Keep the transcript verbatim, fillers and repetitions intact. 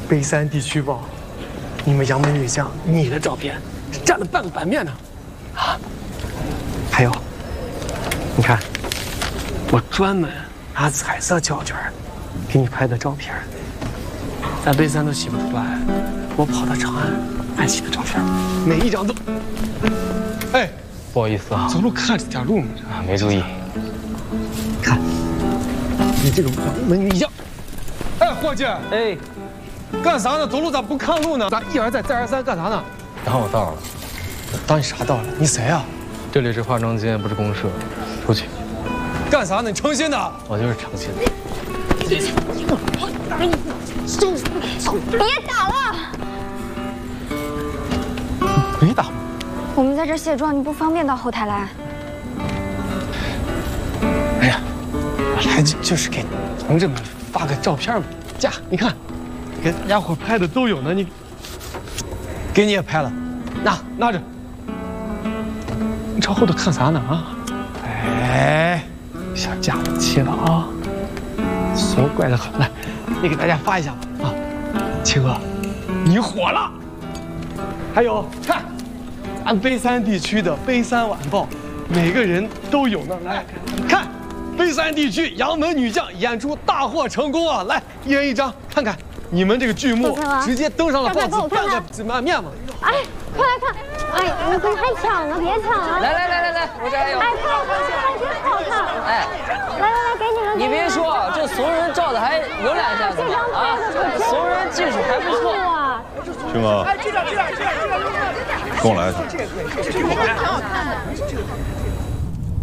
北山地区报，你们杨门女将，你的照片占了半个版面呢。啊，还有，你看，我专门拿彩色胶卷给你拍的照片，咱北山都洗不出来，我跑到长安俺洗的照片，每一张都。哎， 不好意思啊， 走路看着点路嘛。 啊，没注意。 看，你这个杨门女将。哎，伙计， 哎。 干啥呢？走路咋不看路呢？咋一而再再而三干啥呢？ 当我到了， 当你啥到了？你谁啊？ 这里是化妆间，不是公社。出去。 干啥呢？你诚心的？ 我就是诚心的。 别打了！ 没打吗？ 我们在这卸妆，你不方便到后台来。 哎呀，我来就是给同志们发个照片嘛，家你看。 给大家伙拍的都有呢，你给你也拍了，拿拿着。你朝后头看啥呢啊？哎，想架子气了啊！怂怪得很，来，你给大家发一下吧啊！七哥，你火了！还有看，咱北山地区的《北山晚报》，每个人都有呢。来看，北山地区杨门女将演出大获成功啊！来，一人一张，看看。 你们这个剧目直接登上了报纸，半个版面嘛！ 哎，快来看！哎，你怎么还抢呢？别抢了！ 来来来来来，我这还有。 哎，快快快，真好看！哎，来来来，给你们。 你别说，这怂人照的还有两下子啊！怂人技术还不错。 军哥，跟我来一趟。 这个挺好看的。